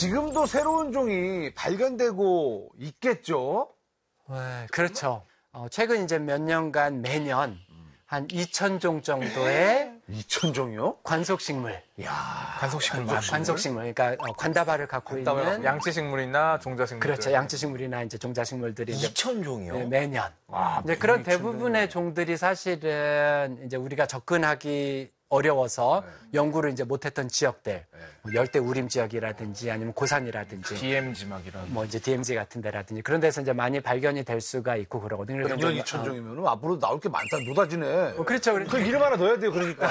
지금도 새로운 종이 발견되고 있겠죠? 네, 그렇죠. 최근 이제 몇 년간 매년 한 2,000종 정도의 2,000종이요? 관속식물. 이야. 관속식물. 관속식물. 그러니까 관다발을 갖고 있는 양치식물이나 종자식물. 그렇죠. 양치식물이나 이제 종자식물들이 2,000종이요? 네, 매년. 와, 이제 그런 대부분의 종들이 사실은 이제 우리가 접근하기 어려워서 연구를 이제 못했던 지역들, 뭐 열대 우림 지역이라든지 아니면 고산이라든지, DMZ막이라는. 뭐 이제 DMZ 같은 데라든지 그런 데서 이제 많이 발견이 될 수가 있고 그러거든요. 매년 2,000종이면 앞으로 나올 게 많다. 노다지네. 그렇죠. 그 이름 하나 넣어야 돼요, 그러니까.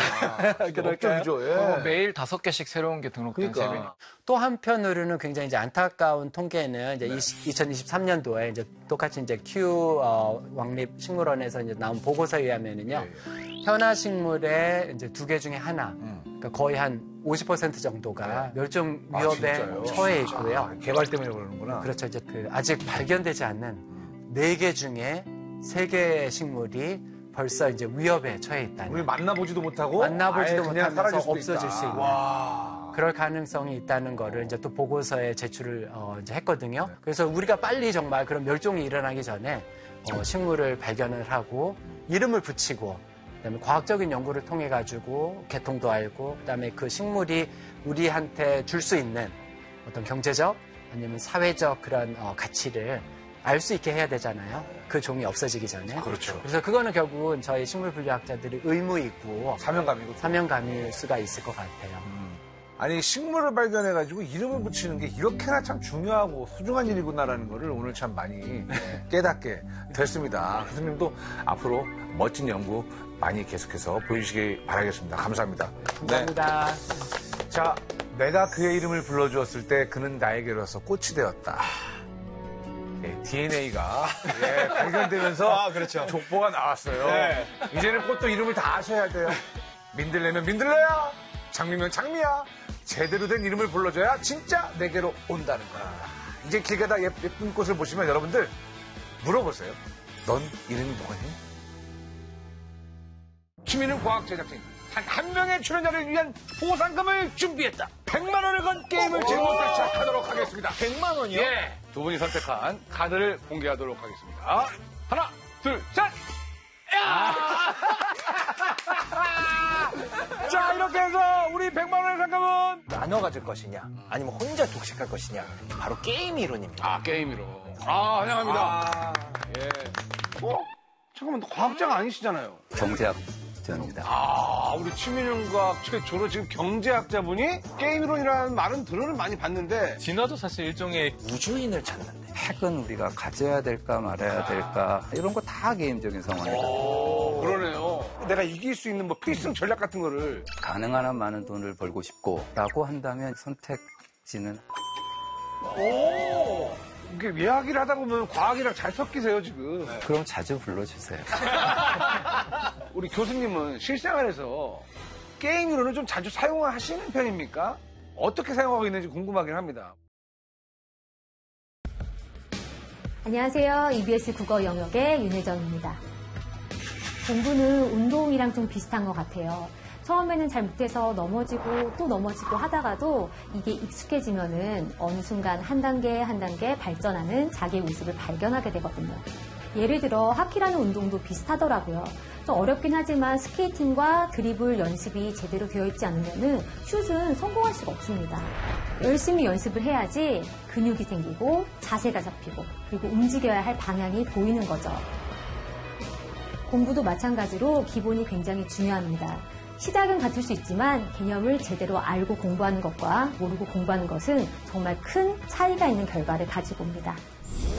업적이죠. 예. 매일 5개씩 새로운 게 등록된 셈이니. 그러니까. 또 한편으로는 굉장히 이제 안타까운 통계는 이제 2023년도에 이제 똑같이 이제 큐 왕립 식물원에서 이제 나온 보고서에 의하면은요. 현아 식물의 이제 2개 중에 하나, 그러니까 거의 한 50% 정도가 멸종 위협에 진짜요? 처해 있고요. 개발 때문에 그러는구나. 그렇죠. 이제 아직 발견되지 않는 4개 중에 3개의 식물이 벌써 이제 위협에 처해 있다는. 우리 만나보지도 못하고 만나보지도 아예 그냥 못하면서 사라질 수도 없어질 있다. 수 있는. 와. 그럴 가능성이 있다는 거를 이제 또 보고서에 제출을 이제 했거든요. 그래서 우리가 빨리 정말 그런 멸종이 일어나기 전에 식물을 발견을 하고 이름을 붙이고 그다음에 과학적인 연구를 통해 가지고 개통도 알고 그다음에 그 식물이 우리한테 줄 수 있는 어떤 경제적 아니면 사회적 그런 가치를 알 수 있게 해야 되잖아요. 그 종이 없어지기 전에. 그렇죠. 그래서 그거는 결국은 저희 식물 분류학자들의 의무이고 사명감이고. 사명감일 수가 있을 것 같아요. 아니 식물을 발견해가지고 이름을 붙이는 게 이렇게나 참 중요하고 소중한 일이구나라는 거를 오늘 참 많이 깨닫게 됐습니다. 교수님도 앞으로 멋진 연구 많이 계속해서 보여주시기 바라겠습니다. 감사합니다. 감사합니다. 네. 자, 내가 그의 이름을 불러주었을 때 그는 나에게로서 꽃이 되었다. DNA가 발견되면서 그렇죠. 족보가 나왔어요. 이제는 꽃도 이름을 다 아셔야 돼요. 민들레면 민들레야, 장미면 장미야. 제대로 된 이름을 불러줘야 진짜 내게로 온다는 거야. 이제 길 가다 예쁜 꽃을 보시면 여러분들 물어보세요. 넌 이름이 뭐니? 취미는 과학 제작진. 한 명의 출연자를 위한 보상금을 준비했다. 100만 원을 건 게임을 지금부터 시작하도록 하겠습니다. 100만 원이요? 예. 두 분이 선택한 카드를 공개하도록 하겠습니다. 하나, 둘, 셋! 야! 자, 이렇게 해서 우리 100만 원의 상금은 나눠 가질 것이냐, 아니면 혼자 독식할 것이냐, 바로 게임 이론입니다. 게임으로. 환영합니다. 예. 잠깐만, 과학자가 아니시잖아요. 경제학자입니다. 우리 취미과학 최초로 지금 경제학자분이 게임이론이라는 말은 들어는 많이 봤는데. 진화도 사실 일종의 우주인을 찾는데. 핵은 우리가 가져야 될까 말아야 될까 이런 거 다 게임적인 상황이다. 그러네요. 내가 이길 수 있는 뭐 필승 전략 같은 거를. 가능한 한 많은 돈을 벌고 싶고라고 한다면 선택지는 이게 이야기를 하다 보면 과학이랑 잘 섞이세요, 지금. 그럼 자주 불러주세요. 우리 교수님은 실생활에서 게임으로는 좀 자주 사용하시는 편입니까? 어떻게 사용하고 있는지 궁금하긴 합니다. 안녕하세요. EBS 국어 영역의 윤혜정입니다. 공부는 운동이랑 좀 비슷한 것 같아요. 처음에는 잘 못해서 넘어지고 또 넘어지고 하다가도 이게 익숙해지면은 어느 순간 한 단계 한 단계 발전하는 자기의 모습을 발견하게 되거든요. 예를 들어 하키라는 운동도 비슷하더라고요. 좀 어렵긴 하지만 스케이팅과 드리블 연습이 제대로 되어 있지 않으면은 슛은 성공할 수가 없습니다. 열심히 연습을 해야지 근육이 생기고 자세가 잡히고 그리고 움직여야 할 방향이 보이는 거죠. 공부도 마찬가지로 기본이 굉장히 중요합니다. 시작은 같을 수 있지만 개념을 제대로 알고 공부하는 것과 모르고 공부하는 것은 정말 큰 차이가 있는 결과를 가지고 옵니다.